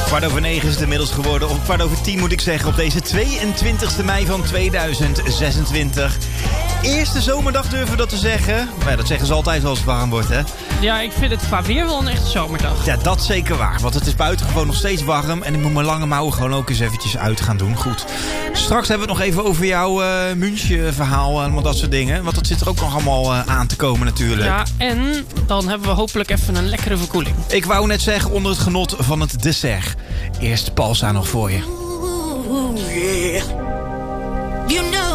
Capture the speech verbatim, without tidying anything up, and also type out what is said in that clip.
Kwart over negen is het inmiddels geworden. Of kwart over tien moet ik zeggen. Op deze tweeëntwintigste mei van tweeduizend zesentwintig. Eerste zomerdag durven we dat te zeggen. Maar ja, dat zeggen ze altijd als het warm wordt, hè? Ja, ik vind het qua weer wel een echte zomerdag. Ja, dat zeker waar. Want het is buiten gewoon nog steeds warm. En ik moet mijn lange mouwen gewoon ook eens eventjes uit gaan doen. Goed. Straks hebben we het nog even over jouw uh, München verhaal en allemaal dat soort dingen. Want dat zit er ook nog allemaal uh, aan te komen natuurlijk. Ja, en dan hebben we hopelijk even een lekkere verkoeling. Ik wou net zeggen onder het genot van het dessert. Eerst Palsa nog voor je. Ooh, yeah. You know